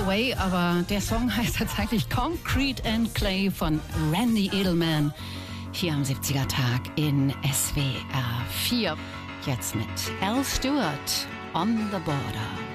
Away, aber der Song heißt tatsächlich Concrete and Clay von Randy Edelman. Hier am 70er Tag in SWR 4. Jetzt mit Al Stewart, On the Border.